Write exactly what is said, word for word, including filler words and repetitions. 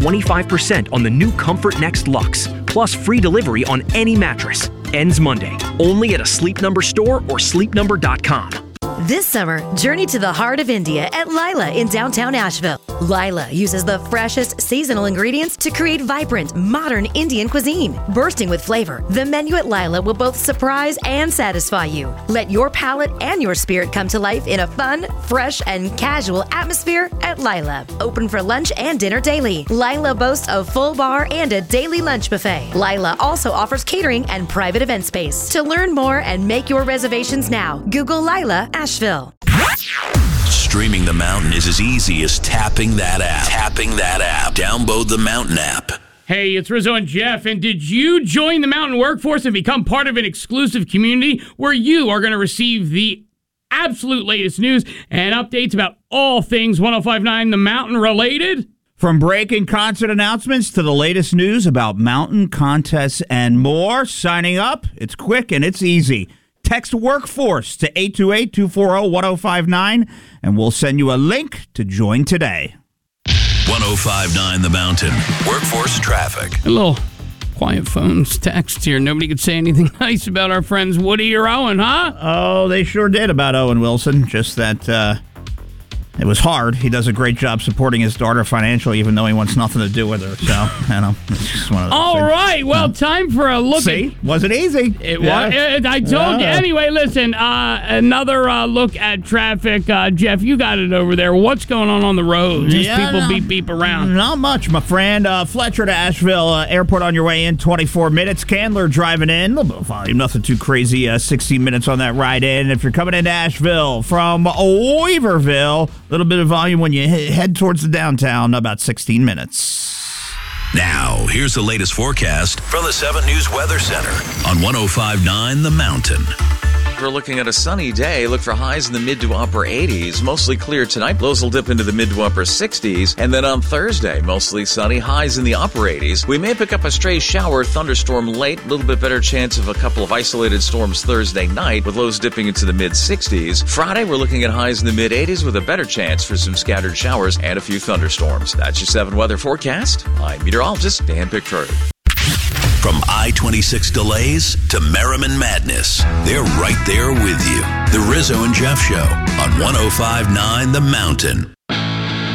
twenty-five percent on the new Comfort Next Luxe, plus free delivery on any mattress. Ends Monday, only at a Sleep Number store or sleep number dot com. This summer, journey to the heart of India at Lila in downtown Asheville. Lila uses the freshest seasonal ingredients to create vibrant, modern Indian cuisine. Bursting with flavor, the menu at Lila will both surprise and satisfy you. Let your palate and your spirit come to life in a fun, fresh, and casual atmosphere at Lila. Open for lunch and dinner daily. Lila boasts a full bar and a daily lunch buffet. Lila also offers catering and private event space. To learn more and make your reservations now, Google Lila Asheville. Streaming the Mountain is as easy as tapping that app. Tapping that app. Download the Mountain app. Hey, it's Rizzo and Jeff, and did you join the Mountain workforce and become part of an exclusive community where you are going to receive the absolute latest news and updates about all things ten fifty-nine The Mountain related? From breaking concert announcements to the latest news about mountain contests and more, signing up, it's quick and it's easy. Text WORKFORCE to eight two eight, two four zero, one zero five nine, and we'll send you a link to join today. ten fifty-nine The Mountain. Workforce traffic. A little quiet phones text here. Nobody could say anything nice about our friends Woody or Owen, huh? Oh, they sure did about Owen Wilson. Just that uh, it was hard. He does a great job supporting his daughter financially, even though he wants nothing to do with her. So, you know, it's just one of those All things. right. Well, time for a look See? at... Wasn't easy. It Yeah. was. It, I told Yeah. you. Anyway, listen, uh, another uh, look at traffic. Uh, Jeff, you got it over there. What's going on on the roads? Just Yeah, people no. beep, beep around. Not much, my friend. Uh, Fletcher to Asheville uh, Airport on your way in, twenty-four minutes. Candler driving in, a little bit of volume, nothing too crazy. Uh, sixteen minutes on that ride in. If you're coming into Asheville from Weaverville, a little bit of volume when you he- head towards the downtown, about sixteen minutes. Now, here's the latest forecast from the seven News Weather Center on ten fifty-nine The Mountain. We're looking at a sunny day. Look for highs in the mid to upper eighties. Mostly clear tonight. Lows will dip into the mid to upper sixties. And then on Thursday, mostly sunny. Highs in the upper eighties. We may pick up a stray shower, thunderstorm late. A little bit better chance of a couple of isolated storms Thursday night with lows dipping into the mid sixties. Friday, we're looking at highs in the mid eighties with a better chance for some scattered showers and a few thunderstorms. That's your seven weather forecast. I'm meteorologist Dan Pickford. From I twenty-six delays to Merriman Madness, they're right there with you. The Rizzo and Jeff Show on ten fifty-nine The Mountain.